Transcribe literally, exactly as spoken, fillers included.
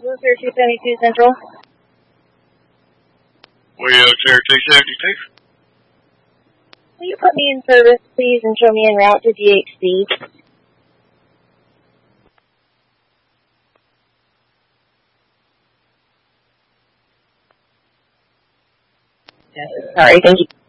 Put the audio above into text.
Wheelchair two seventy-two Central. Wheelchair two seventy-two. Will you put me in service, please, and show me en route to G H C? Yes. Sorry, thank you.